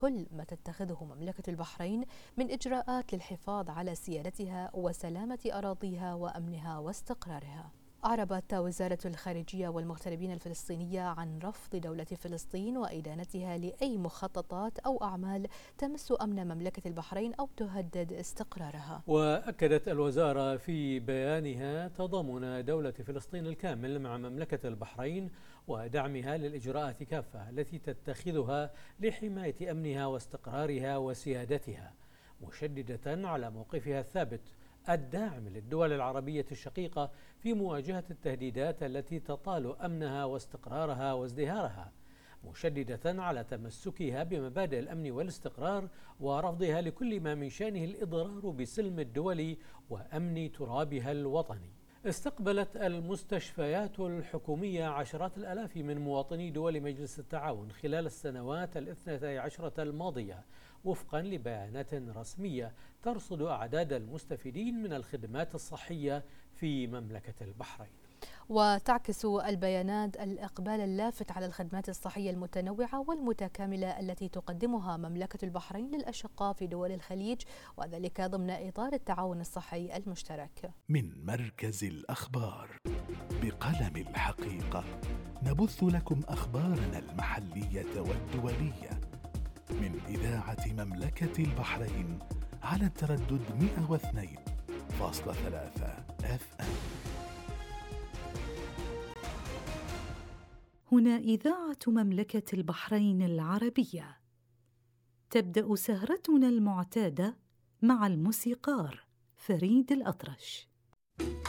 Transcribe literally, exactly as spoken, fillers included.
كل ما تتخذه مملكة البحرين من إجراءات للحفاظ على سيادتها وسلامة أراضيها وأمنها واستقرارها. أعربت وزارة الخارجية والمغتربين الفلسطينية عن رفض دولة فلسطين وإدانتها لأي مخططات أو أعمال تمس أمن مملكة البحرين أو تهدد استقرارها. وأكدت الوزارة في بيانها تضامن دولة فلسطين الكامل مع مملكة البحرين ودعمها للإجراءات كافة التي تتخذها لحماية أمنها واستقرارها وسيادتها، مشددة على موقفها الثابت الداعم للدول العربية الشقيقة في مواجهة التهديدات التي تطال أمنها واستقرارها وازدهارها، مشددة على تمسكها بمبادئ الأمن والاستقرار ورفضها لكل ما من شأنه الإضرار بسلم الدول وأمن ترابها الوطني. استقبلت المستشفيات الحكومية عشرات الآلاف من مواطني دول مجلس التعاون خلال السنوات الاثنتي عشرة الماضية، وفقا لبيانات رسمية ترصد أعداد المستفيدين من الخدمات الصحية في مملكة البحرين. وتعكس البيانات الإقبال اللافت على الخدمات الصحية المتنوعة والمتكاملة التي تقدمها مملكة البحرين للأشقاء في دول الخليج، وذلك ضمن إطار التعاون الصحي المشترك. من مركز الأخبار بقلم الحقيقة نبث لكم أخبارنا المحلية والدولية من إذاعة مملكة البحرين على التردد مئة واثنين فاصلة ثلاثة اف ام. هنا إذاعة مملكة البحرين العربية. تبدأ سهرتنا المعتادة مع الموسيقار فريد الأطرش.